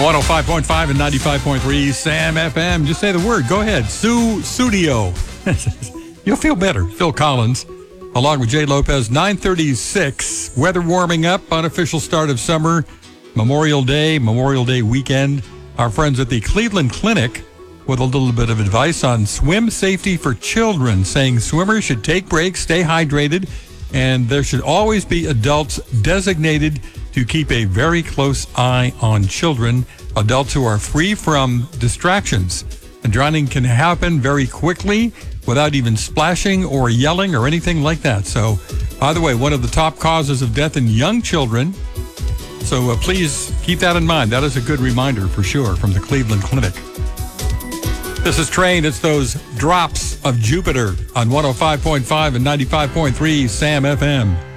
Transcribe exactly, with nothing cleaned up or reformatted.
one oh five point five and ninety-five point three Sam F M. Just say the word. Go ahead. Su Studio. You'll feel better. Phil Collins, along with Jay Lopez. nine thirty-six. Weather warming up. Unofficial start of summer. Memorial Day, Memorial Day weekend. Our friends at the Cleveland Clinic with a little bit of advice on swim safety for children, saying swimmers should take breaks, stay hydrated, and there should always be adults designated to keep a very close eye on children, adults who are free from distractions. And drowning can happen very quickly without even splashing or yelling or anything like that. So, by the way, one of the top causes of death in young children. So uh, please keep that in mind. That is a good reminder for sure from the Cleveland Clinic. This is Train. It's those drops of Jupiter on one oh five point five and ninety-five point three Sam F M.